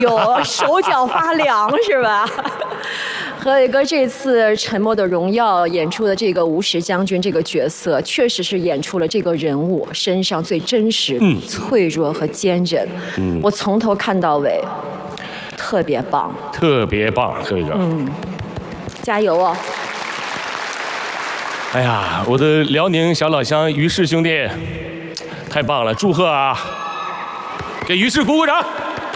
有手脚发凉是吧？何伟哥这次《沉默的荣耀》演出的这个吴石将军这个角色，确实是演出了这个人物身上最真实、脆弱和坚韧。我从头看到尾，特别棒， 特别棒，何伟哥。 加油哦！ 哎呀，我的辽宁小老乡于适兄弟，太棒了，祝贺啊！给于适鼓鼓掌。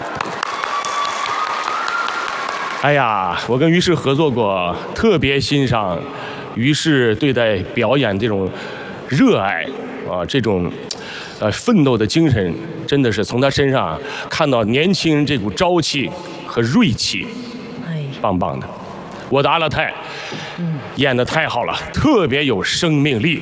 哎呀，我跟于适合作过，特别欣赏于适对待表演这种热爱啊，这种奋斗的精神，真的是从他身上看到年轻人这股朝气和锐气，棒棒的。我的阿勒泰演得太好了，特别有生命力。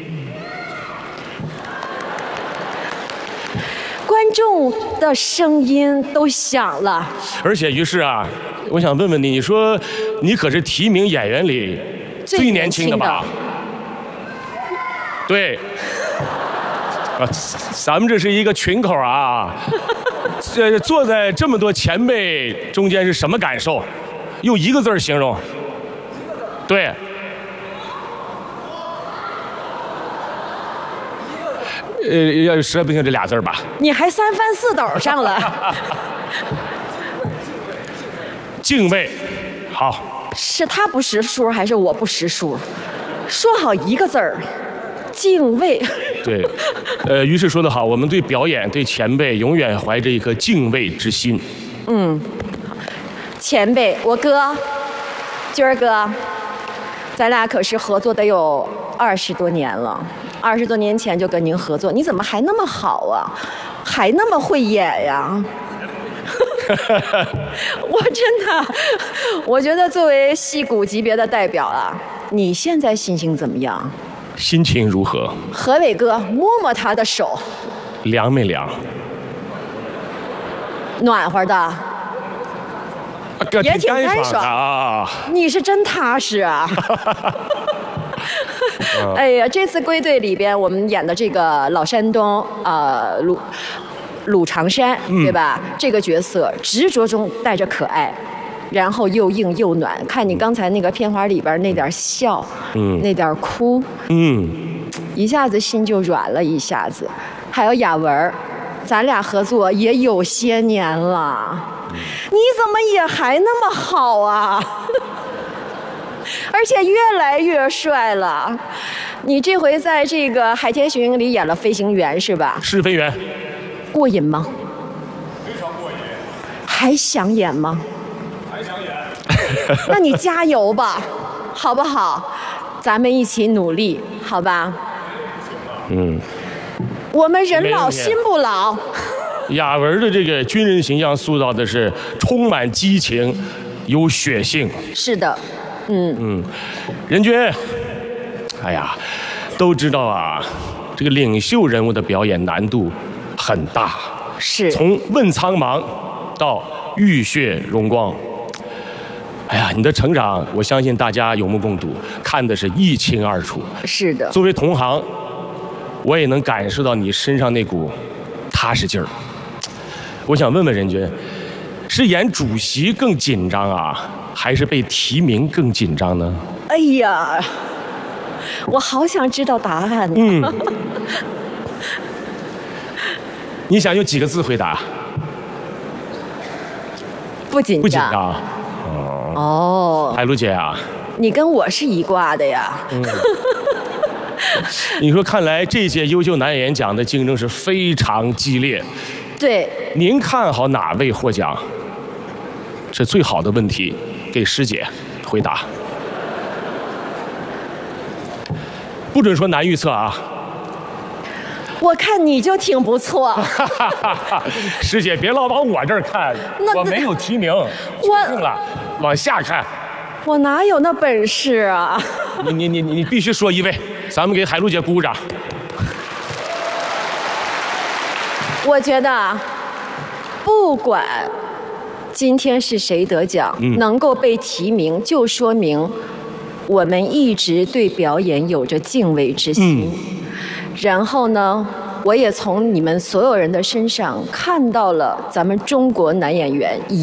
观众的声音都响了， 而且于适啊，我想问问你，你说你可是提名演员里最年轻的吧？对，咱们这是一个群口啊，坐在这么多前辈中间是什么感受？用一个字形容。对。要实在不行这俩字吧。 你还三番四斗上了。 敬畏，好。 是他不识数还是我不识数？说好一个字儿，敬畏。 对，于适说得好，我们对表演、对前辈永远怀着一颗敬畏之心。 前辈，我哥，军儿哥，咱俩可是合作得有20多年了。20多年前就跟您合作，你怎么还那么好啊？还那么会演呀？我真的，我觉得作为戏骨级别的代表啊，你现在心情怎么样？ 心情如何？ 何伟哥，摸摸他的手， 凉没凉？ 暖和的，也挺干爽啊！ 你是真踏实啊！哎呀，这次归队里边我们演的这个老山东鲁长山，对吧？这个角色执着中带着可爱，然后又硬又暖。看你刚才那个片花里边那点笑，那点哭，一下子心就软了一下子。还有雅文，咱俩合作也有些年了，你怎么也还那么好啊？而且越来越帅了。你这回在这个《海天雄鹰》里演了飞行员是吧？ 是飞员。 过瘾吗？ 非常过瘾。 还想演吗？ 还想演。 那你加油吧，好不好？咱们一起努力，好吧？我们人老心不老。 雅文的这个军人形象塑造的是充满激情，有血性。 是的。 任军，哎呀，都知道啊，这个领袖人物的表演难度很大， 是从问苍茫到浴血荣光。哎呀，你的成长，我相信大家有目共睹，看的是一清二楚。 是的。 作为同行，我也能感受到你身上那股踏实劲儿。我想问问任军，是演主席更紧张啊，还是被提名更紧张呢？ 哎呀，我好想知道答案呢。 你想用几个字回答？ 不紧张。 不紧张。 哦。 海璐姐啊， 你跟我是一挂的呀。 你说，看来这届优秀男演员奖的竞争是非常激烈。 对。 您看好哪位获奖？是最好的问题，给师姐回答。不准说难预测啊。 我看你就挺不错。 师姐别老往我这儿看，我没有提名，确定了，往下看。 我哪有那本事啊？ 你必须说一位，咱们给海璐姐鼓鼓掌。 我觉得，不管今天是谁得奖，能够被提名，就说明我们一直对表演有着敬畏之心。然后呢，我也从你们所有人的身上看到了咱们中国男演员